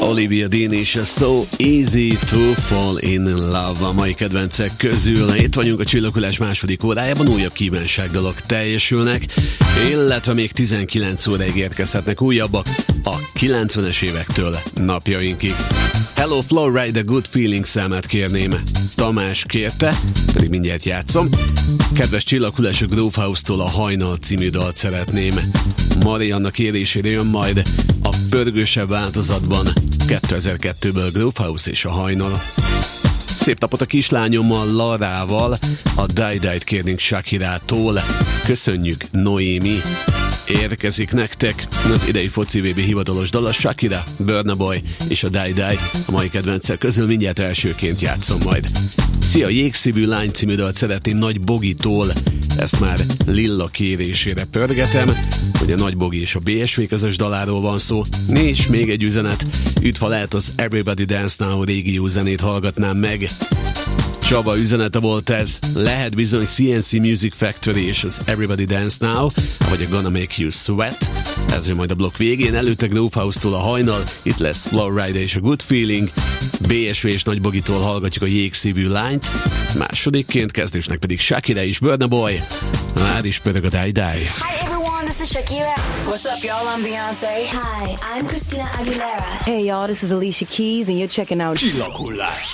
Olivia Dean és a So Easy to Fall in Love a mai kedvencek közül. Itt vagyunk a Csillaghullás második órájában, újabb kívánságdalok teljesülnek, illetve még 19 óráig érkezhetnek újabbak a 90-es évektől napjainkig. Hello Flowride, Good Feelings számát kérném. Tamás kérte, pedig mindjárt játszom. Kedves Csillaghullás, a Groove House-tól a Hajnal című dalt szeretném. Marianna kérésére jön majd a pörgősebb változatban 2002-ből Groove House és a Hajnal. Szép napot a kislányommal, Larával, a Die-Die-t kérnénk Shakirától. Köszönjük, Noémi. Érkezik nektek az idei foci VB hivatalos dal, a Shakira, Burna Boy és a Die-Die a mai kedvencek közül, mindjárt elsőként játszom majd. Szia, Jégszívű lány című dalt szeretném Nagy Bogitól, ezt már Lilla kérésére pörgetem, hogy a Nagy Bogi és a BSV közös daláról van szó. És még egy üzenet, üdv, ha lehet az Everybody Dance Now régió zenét hallgatnám meg. Csaba üzenete volt ez, lehet bizony CNC Music Factory és az Everybody Dance Now, vagy a Gonna Make You Sweat. Ez jön majd a blokk végén, előtte Groove House-tól a Hajnal, itt lesz Flowride és a Good Feeling, BSV és Nagy Bogitól hallgatjuk a Jégszívű lányt, másodikként kezdésnek pedig Shakira és Burna Boy, már is pörög a Die-Die. Hi everyone, this is Shakira. What's up y'all, I'm Beyoncé. Hi, I'm Christina Aguilera. Hey y'all, this is Alicia Keys and you're checking out Csillaghullás.